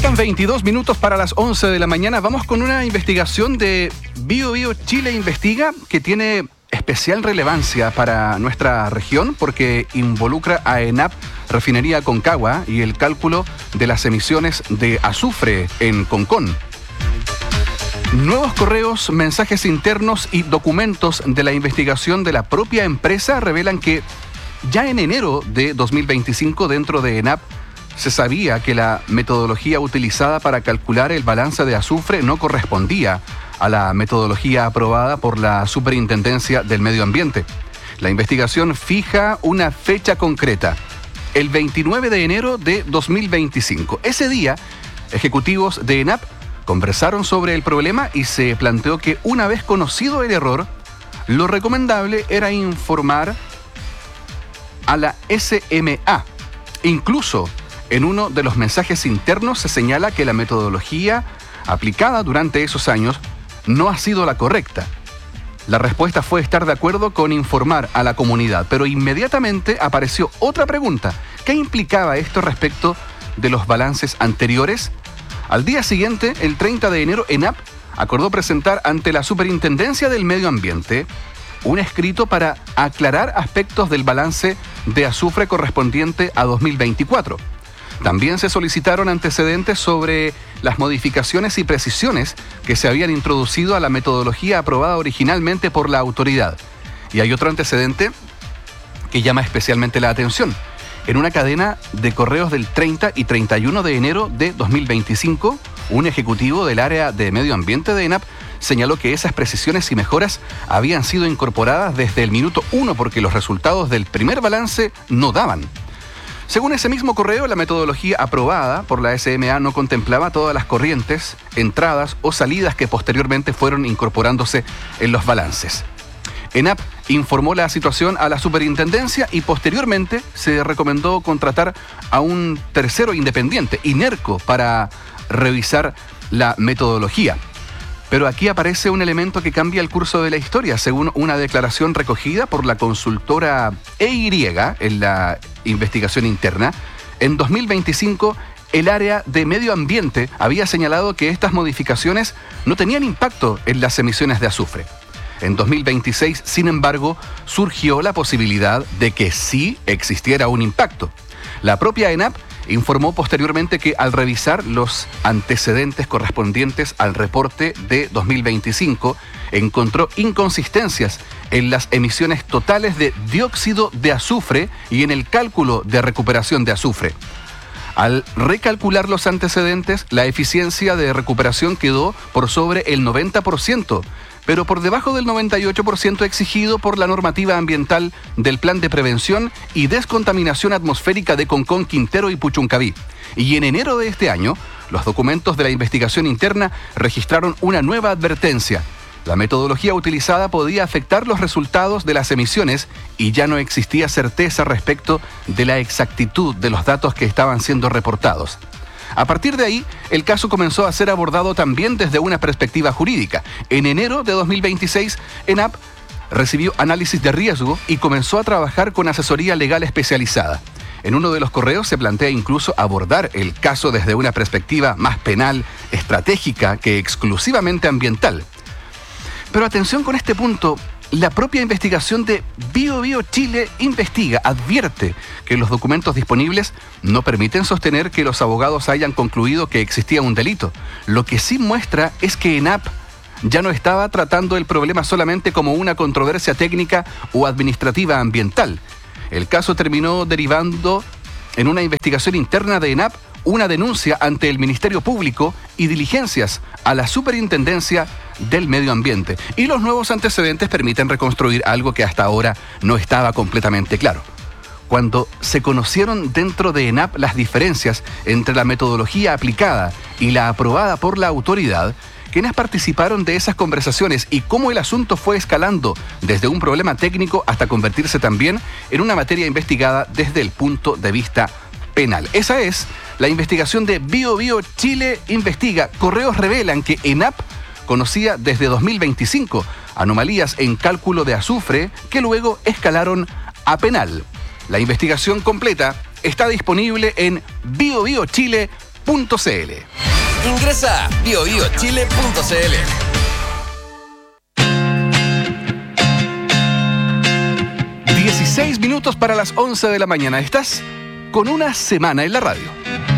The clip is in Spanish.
Faltan 22 minutos para las 11 de la mañana. Vamos con una investigación de Bio Chile Investiga que tiene especial relevancia para nuestra región porque involucra a ENAP, Refinería Concagua, y el cálculo de las emisiones de azufre en Concón. Nuevos correos, mensajes internos y documentos de la investigación de la propia empresa revelan que ya en enero de 2025, dentro de ENAP, se sabía que la metodología utilizada para calcular el balance de azufre no correspondía a la metodología aprobada por la Superintendencia del Medio Ambiente. La investigación fija una fecha concreta, el 29 de enero de 2025. Ese día, ejecutivos de ENAP conversaron sobre el problema y se planteó que una vez conocido el error, lo recomendable era informar a la SMA. Incluso en uno de los mensajes internos se señala que la metodología aplicada durante esos años no ha sido la correcta. La respuesta fue estar de acuerdo con informar a la comunidad, pero inmediatamente apareció otra pregunta. ¿Qué implicaba esto respecto de los balances anteriores? Al día siguiente, el 30 de enero, ENAP acordó presentar ante la Superintendencia del Medio Ambiente un escrito para aclarar aspectos del balance de azufre correspondiente a 2024. También se solicitaron antecedentes sobre las modificaciones y precisiones que se habían introducido a la metodología aprobada originalmente por la autoridad. Y hay otro antecedente que llama especialmente la atención. En una cadena de correos del 30 y 31 de enero de 2025, un ejecutivo del área de medio ambiente de ENAP señaló que esas precisiones y mejoras habían sido incorporadas desde el minuto 1 porque los resultados del primer balance no daban. Según ese mismo correo, la metodología aprobada por la SMA no contemplaba todas las corrientes, entradas o salidas que posteriormente fueron incorporándose en los balances. ENAP informó la situación a la superintendencia y posteriormente se recomendó contratar a un tercero independiente, INERCO, para revisar la metodología. Pero aquí aparece un elemento que cambia el curso de la historia. Según una declaración recogida por la consultora EY en la investigación interna, en 2025 el área de medio ambiente había señalado que estas modificaciones no tenían impacto en las emisiones de azufre. En 2026, sin embargo, surgió la posibilidad de que sí existiera un impacto. La propia ENAP informó posteriormente que al revisar los antecedentes correspondientes al reporte de 2025, encontró inconsistencias en las emisiones totales de dióxido de azufre y en el cálculo de recuperación de azufre. Al recalcular los antecedentes, la eficiencia de recuperación quedó por sobre el 90%, pero por debajo del 98% exigido por la normativa ambiental del Plan de Prevención y Descontaminación Atmosférica de Concón, Quintero y Puchuncaví. Y en enero de este año, los documentos de la investigación interna registraron una nueva advertencia. La metodología utilizada podía afectar los resultados de las emisiones y ya no existía certeza respecto de la exactitud de los datos que estaban siendo reportados. A partir de ahí, el caso comenzó a ser abordado también desde una perspectiva jurídica. En enero de 2026, ENAP recibió análisis de riesgo y comenzó a trabajar con asesoría legal especializada. En uno de los correos se plantea incluso abordar el caso desde una perspectiva más penal, estratégica que exclusivamente ambiental. Pero atención con este punto. La propia investigación de Bio Chile Investiga advierte que los documentos disponibles no permiten sostener que los abogados hayan concluido que existía un delito. Lo que sí muestra es que ENAP ya no estaba tratando el problema solamente como una controversia técnica o administrativa ambiental. El caso terminó derivando en una investigación interna de ENAP, una denuncia ante el Ministerio Público y diligencias a la Superintendencia del Medio Ambiente. Y los nuevos antecedentes permiten reconstruir algo que hasta ahora no estaba completamente claro. Cuando se conocieron dentro de ENAP las diferencias entre la metodología aplicada y la aprobada por la autoridad, quienes participaron de esas conversaciones y cómo el asunto fue escalando desde un problema técnico hasta convertirse también en una materia investigada desde el punto de vista penal. Esa es la investigación de Bio Chile Investiga. Correos revelan que ENAP conocía desde 2025 anomalías en cálculo de azufre que luego escalaron a penal. La investigación completa está disponible en biobiochile.cl. Ingresa a biobiochile.cl. 16 minutos para las 11 de la mañana. Estás con una semana en la radio.